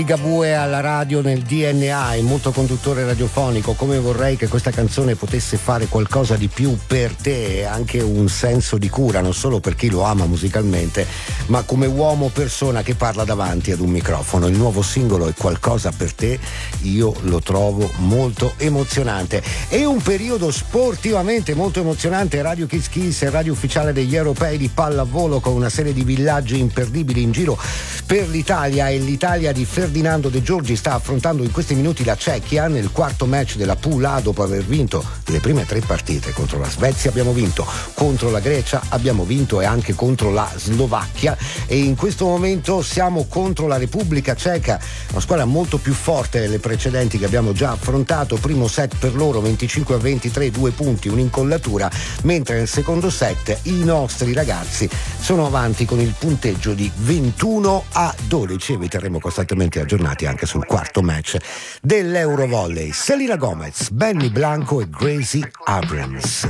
Ligabue alla radio nel DNA, è molto conduttore radiofonico. Come vorrei che questa canzone potesse fare qualcosa di più per te, e anche un senso di cura, non solo per chi lo ama musicalmente, ma come uomo persona che parla davanti ad un microfono. Il nuovo singolo è Qualcosa per te, io lo trovo molto emozionante. È un periodo sportivamente molto emozionante. Radio Kiss Kiss è radio ufficiale degli europei di pallavolo, con una serie di villaggi imperdibili in giro per l'Italia, e l'Italia di Ferdinando De Giorgi sta affrontando in questi minuti la Cechia nel quarto match della Pool A. Dopo aver vinto le prime 3 partite contro la Svezia abbiamo vinto, contro la Grecia abbiamo vinto e anche contro la Slovacchia, e in questo momento siamo contro la Repubblica Ceca, una squadra molto più forte delle precedenti che abbiamo già affrontato. Primo set per loro 25-23, 2 punti, un'incollatura, mentre nel secondo set i nostri ragazzi sono avanti con il punteggio di 21-12, e vi terremo costantemente aggiornati anche sul quarto match dell'Eurovolley. Selena Gomez, Benny Blanco e Gracie Abrams.